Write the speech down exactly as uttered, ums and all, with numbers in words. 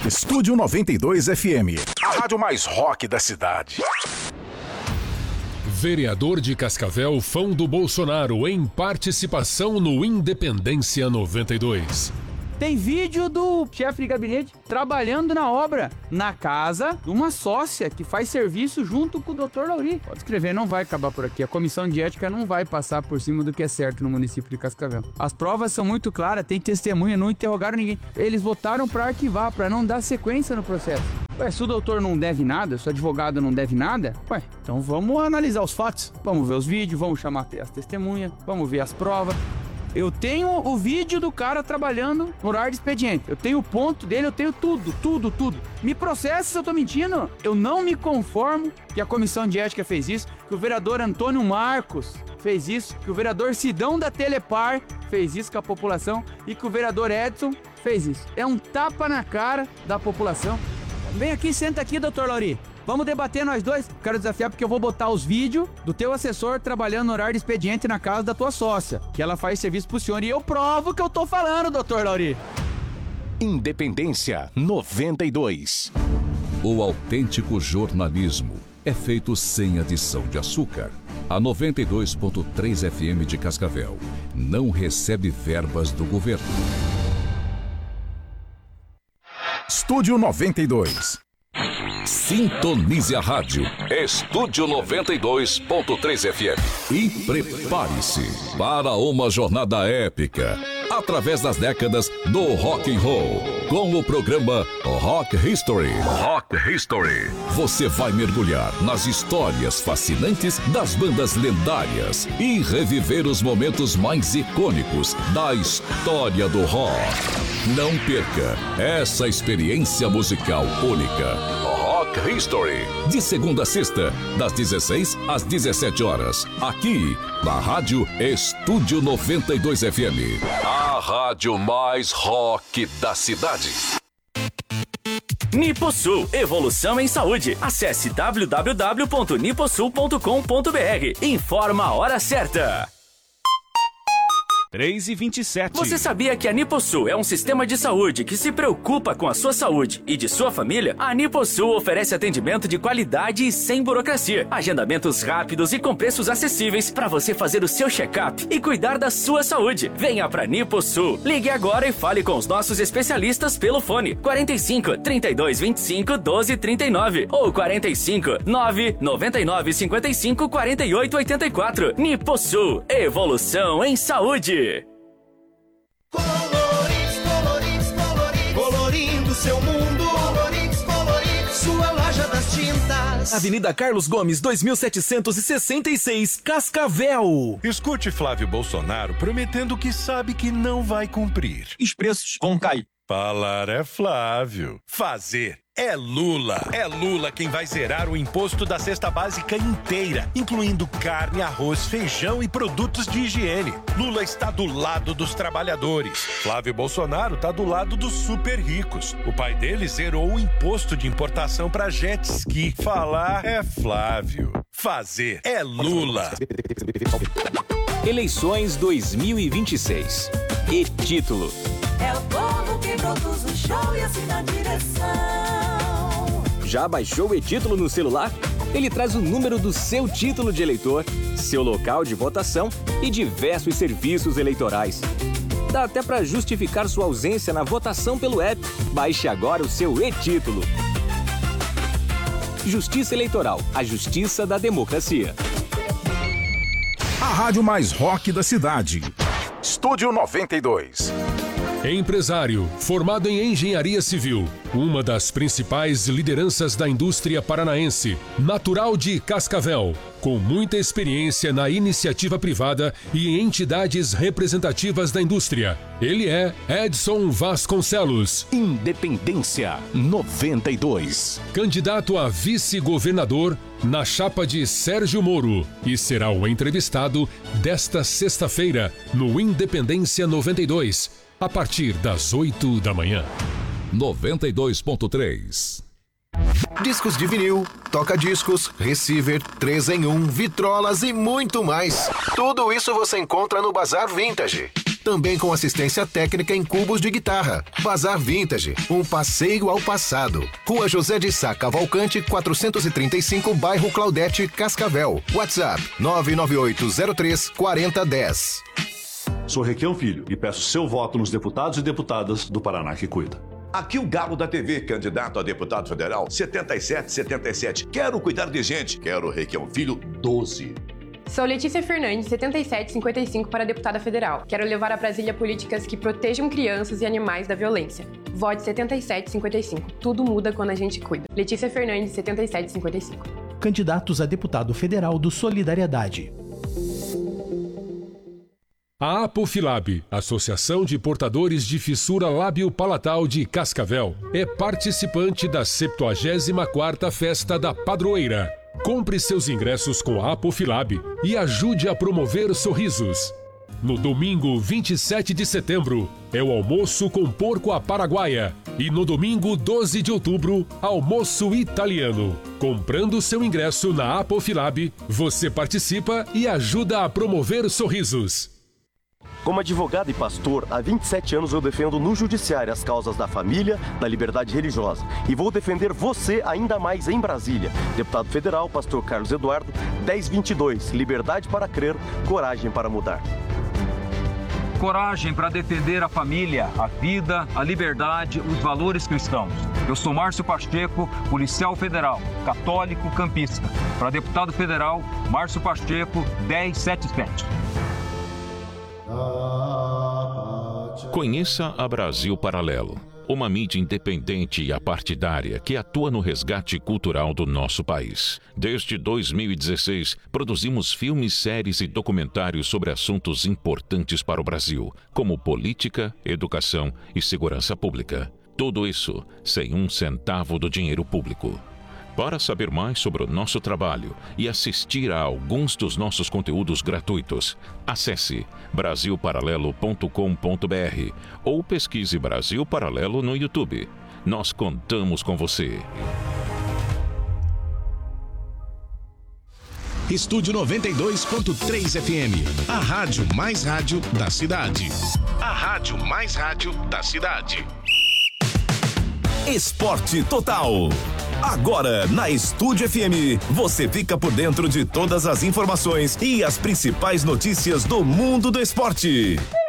Estúdio noventa e dois F M, a rádio mais rock da cidade. Vereador de Cascavel, fã do Bolsonaro, em participação no Independência noventa e dois. Tem vídeo do chefe de gabinete trabalhando na obra, na casa de uma sócia que faz serviço junto com o doutor Lauri. Pode escrever, não vai acabar por aqui. A comissão de ética não vai passar por cima do que é certo no município de Cascavel. As provas são muito claras, tem testemunha, não interrogaram ninguém. Eles votaram para arquivar, para não dar sequência no processo. Ué, se o doutor não deve nada, se o advogado não deve nada, ué, então vamos analisar os fatos. Vamos ver os vídeos, vamos chamar as testemunhas, vamos ver as provas. Eu tenho o vídeo do cara trabalhando no horário de expediente. Eu tenho o ponto dele, eu tenho tudo, tudo, tudo. Me processa se eu tô mentindo. Eu não me conformo que a comissão de ética fez isso, que o vereador Antônio Marcos fez isso, que o vereador Sidão da Telepar fez isso com a população e que o vereador Edson fez isso. É um tapa na cara da população. Vem aqui, senta aqui, doutor Lauri. Vamos debater nós dois. Quero desafiar porque eu vou botar os vídeos do teu assessor trabalhando no horário de expediente na casa da tua sócia, que ela faz serviço pro senhor, e eu provo que eu tô falando, doutor Lauri. Independência noventa e dois. O autêntico jornalismo é feito sem adição de açúcar. A noventa e dois ponto três F M de Cascavel não recebe verbas do governo. Estúdio noventa e dois. Sintonize a rádio Estúdio noventa e dois ponto três F M e prepare-se para uma jornada épica através das décadas do rock and roll com o programa Rock History. Rock History. Você vai mergulhar nas histórias fascinantes das bandas lendárias e reviver os momentos mais icônicos da história do rock. Não perca essa experiência musical única. Rock History, de segunda a sexta, das dezesseis às dezessete horas, aqui na Rádio Estúdio noventa e dois F M, a rádio mais rock da cidade. Niposul, evolução em saúde. Acesse w w w ponto niposul ponto com ponto b r. Informa a hora certa. três e vinte e sete. Você sabia que a Niposul é um sistema de saúde que se preocupa com a sua saúde e de sua família? A Niposul oferece atendimento de qualidade e sem burocracia. Agendamentos rápidos e com preços acessíveis para você fazer o seu check-up e cuidar da sua saúde. Venha pra Niposul. Ligue agora e fale com os nossos especialistas pelo fone quarenta e cinco, trinta e dois, vinte e cinco, doze, trinta e nove ou quarenta e cinco, nove, noventa e nove, cinquenta e cinco, quarenta e oito, oitenta e quatro. Niposul, evolução em saúde. Coloridos, coloridos, coloridos, colorindo seu mundo. Coloridos, coloridos, sua loja das tintas. Avenida Carlos Gomes, dois mil setecentos e sessenta e seis, Cascavel. Escute Flávio Bolsonaro prometendo que sabe que não vai cumprir. Os preços vão cair. Falar é Flávio. Fazer é Lula. É Lula quem vai zerar o imposto da cesta básica inteira, incluindo carne, arroz, feijão e produtos de higiene. Lula está do lado dos trabalhadores. Flávio Bolsonaro está do lado dos super ricos. O pai dele zerou o imposto de importação para jet ski. Falar é Flávio. Fazer é Lula. Eleições dois mil e vinte e seis. E título: é o povo que produz o show e assina a direção. Já baixou o e-título no celular? Ele traz o número do seu título de eleitor, seu local de votação e diversos serviços eleitorais. Dá até para justificar sua ausência na votação pelo app. Baixe agora o seu e-título. Justiça Eleitoral, a justiça da democracia. A rádio mais rock da cidade. Estúdio noventa e dois. Empresário, formado em engenharia civil, uma das principais lideranças da indústria paranaense, natural de Cascavel, com muita experiência na iniciativa privada e em entidades representativas da indústria. Ele é Edson Vasconcelos. Independência noventa e dois. Candidato a vice-governador na chapa de Sérgio Moro e será o entrevistado desta sexta-feira no Independência noventa e dois. A partir das oito da manhã. noventa e dois ponto três. Discos de vinil, toca-discos, receiver, três em um, vitrolas e muito mais. Tudo isso você encontra no Bazar Vintage. Também com assistência técnica em cubos de guitarra. Bazar Vintage, um passeio ao passado. Rua José de Sá Cavalcante, quatrocentos e trinta e cinco, bairro Claudete, Cascavel. WhatsApp nove nove oito zero três quatro zero um zero. Sou Requião Filho e peço seu voto nos deputados e deputadas do Paraná que cuida. Aqui o Galo da T V, candidato a deputado federal, setenta e sete setenta e sete. Quero cuidar de gente. Quero Requião Filho, doze. Sou Letícia Fernandes, setenta e sete cinquenta e cinco, para deputada federal. Quero levar a Brasília políticas que protejam crianças e animais da violência. Vote setenta e sete cinquenta e cinco. Tudo muda quando a gente cuida. Letícia Fernandes, setenta e sete cinquenta e cinco. Candidatos a deputado federal do Solidariedade. A Apofilab, Associação de Portadores de Fissura Lábio-Palatal de Cascavel, é participante da septuagésima quarta Festa da Padroeira. Compre seus ingressos com a Apofilab e ajude a promover sorrisos. No domingo vinte e sete de setembro, é o almoço com porco à paraguaia. E no domingo doze de outubro, almoço italiano. Comprando seu ingresso na Apofilab, você participa e ajuda a promover sorrisos. Como advogado e pastor, há vinte e sete anos eu defendo no judiciário as causas da família, da liberdade religiosa. E vou defender você ainda mais em Brasília. Deputado Federal, pastor Carlos Eduardo, dez vinte e dois, liberdade para crer, coragem para mudar. Coragem para defender a família, a vida, a liberdade, os valores cristãos. Eu sou Márcio Pacheco, policial federal, católico campista. Para deputado federal, Márcio Pacheco, dez setenta e sete. Conheça a Brasil Paralelo, uma mídia independente e apartidária que atua no resgate cultural do nosso país. Desde dois mil e dezesseis, produzimos filmes, séries e documentários sobre assuntos importantes para o Brasil, como política, educação e segurança pública. Tudo isso sem um centavo do dinheiro público. Para saber mais sobre o nosso trabalho e assistir a alguns dos nossos conteúdos gratuitos, acesse brasil paralelo ponto com ponto br ou pesquise Brasil Paralelo no YouTube. Nós contamos com você. Estúdio noventa e dois ponto três F M, a rádio mais rádio da cidade. A rádio mais rádio da cidade. Esporte Total. Agora, na Estúdio F M, você fica por dentro de todas as informações e as principais notícias do mundo do esporte.